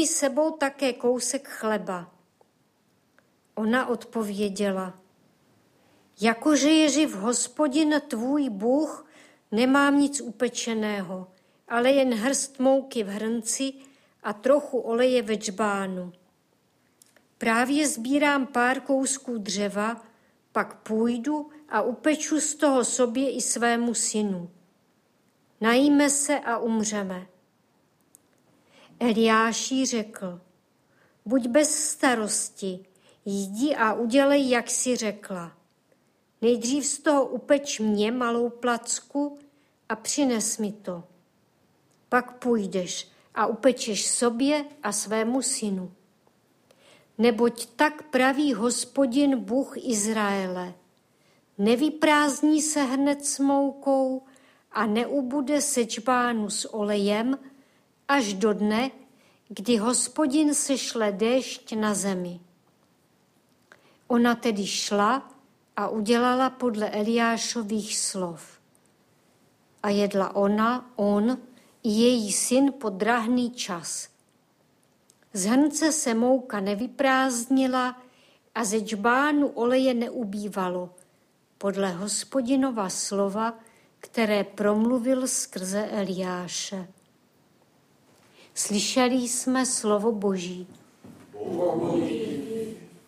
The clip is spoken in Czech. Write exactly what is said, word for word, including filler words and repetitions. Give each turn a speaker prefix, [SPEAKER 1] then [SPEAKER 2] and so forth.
[SPEAKER 1] mi sebou také kousek chleba. Ona odpověděla, jakože je živ Hospodin tvůj Bůh, nemám nic upečeného, ale jen hrst mouky v hrnci a trochu oleje ve džbánu. Právě sbírám pár kousků dřeva, pak půjdu a upeču z toho sobě i svému synu. Najíme se a umřeme. Eliáš jí řekl, buď bez starosti, jdi a udělej, jak jsi řekla. Nejdřív z toho upeč mě malou placku a přines mi to. Pak půjdeš a upečeš sobě a svému synu. Neboť tak praví Hospodin Bůh Izraele. Nevyprázdní se hned s moukou a neubude se džbánu s olejem až do dne, kdy Hospodin sešle déšť na zemi. Ona tedy šla a udělala podle Eliášových slov. A jedla ona, on i její syn podráhný čas. Z hrnce se mouka nevyprázdnila a ze džbánu oleje neubývalo, podle Hospodinova slova, které promluvil skrze Eliáše. Slyšeli jsme slovo Boží.
[SPEAKER 2] Bohu